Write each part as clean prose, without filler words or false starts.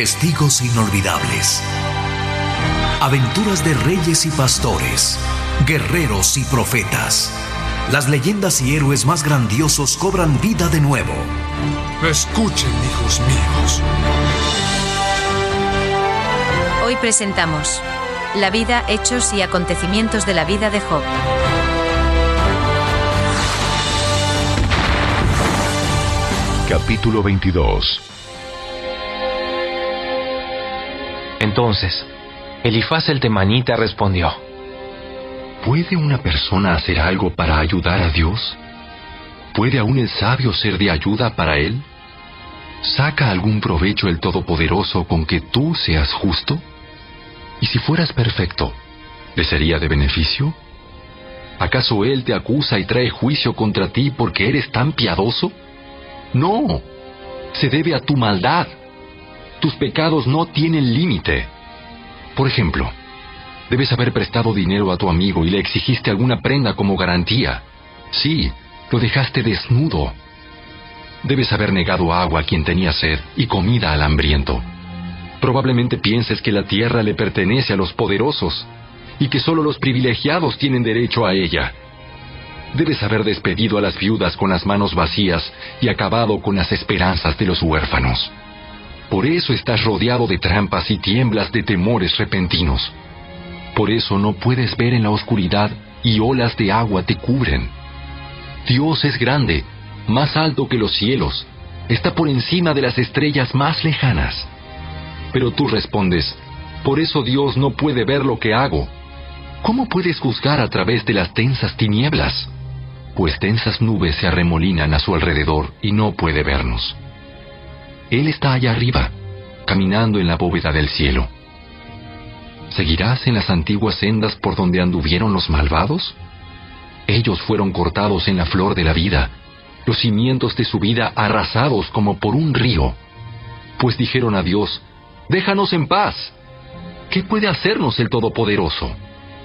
Testigos inolvidables. Aventuras de reyes y pastores, guerreros y profetas. Las leyendas y héroes más grandiosos cobran vida de nuevo. Escuchen, hijos míos. Hoy presentamos la vida, hechos y acontecimientos de la vida de Job. Capítulo 22. Entonces, Elifaz el temanita respondió: ¿Puede una persona hacer algo para ayudar a Dios? ¿Puede aún el sabio ser de ayuda para él? ¿Saca algún provecho el Todopoderoso con que tú seas justo? ¿Y si fueras perfecto, le sería de beneficio? ¿Acaso él te acusa y trae juicio contra ti porque eres tan piadoso? No, se debe a tu maldad. Tus pecados no tienen límite. Por ejemplo, debes haber prestado dinero a tu amigo y le exigiste alguna prenda como garantía. Sí, lo dejaste desnudo. Debes haber negado agua a quien tenía sed y comida al hambriento. Probablemente pienses que la tierra le pertenece a los poderosos y que solo los privilegiados tienen derecho a ella. Debes haber despedido a las viudas con las manos vacías y acabado con las esperanzas de los huérfanos. Por eso estás rodeado de trampas y tiemblas de temores repentinos. Por eso no puedes ver en la oscuridad y olas de agua te cubren. Dios es grande, más alto que los cielos, está por encima de las estrellas más lejanas. Pero tú respondes: por eso Dios no puede ver lo que hago. ¿Cómo puedes juzgar a través de las densas tinieblas? Pues densas nubes se arremolinan a su alrededor y no puede vernos. Él está allá arriba, caminando en la bóveda del cielo. ¿Seguirás en las antiguas sendas por donde anduvieron los malvados? Ellos fueron cortados en la flor de la vida, los cimientos de su vida arrasados como por un río. Pues dijeron a Dios: déjanos en paz. ¿Qué puede hacernos el Todopoderoso?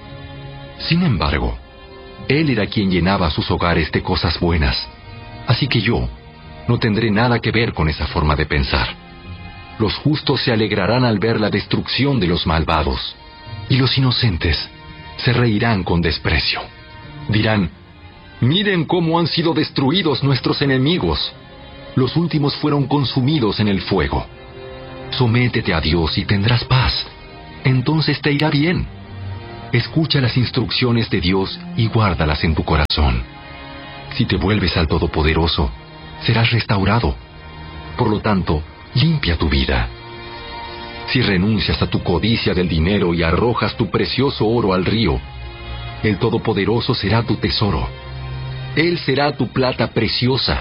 Sin embargo, Él era quien llenaba sus hogares de cosas buenas. Así que yo no tendré nada que ver con esa forma de pensar. Los justos se alegrarán al ver la destrucción de los malvados, y los inocentes se reirán con desprecio. Dirán: miren cómo han sido destruidos nuestros enemigos. Los últimos fueron consumidos en el fuego. Sométete a Dios y tendrás paz. Entonces te irá bien. Escucha las instrucciones de Dios y guárdalas en tu corazón. Si te vuelves al Todopoderoso, serás restaurado. Por lo tanto, limpia tu vida. Si renuncias a tu codicia del dinero y arrojas tu precioso oro al río, el Todopoderoso será tu tesoro. Él será tu plata preciosa.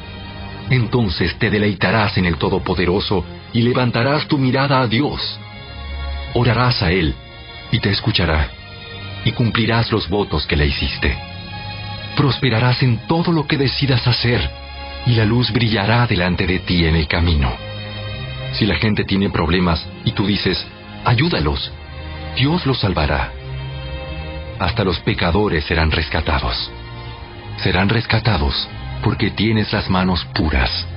Entonces te deleitarás en el Todopoderoso y levantarás tu mirada a Dios. Orarás a Él y te escuchará, y cumplirás los votos que le hiciste. Prosperarás en todo lo que decidas hacer, y la luz brillará delante de ti en el camino. Si la gente tiene problemas y tú dices: ayúdalos, Dios los salvará. Hasta los pecadores serán rescatados. Serán rescatados porque tienes las manos puras.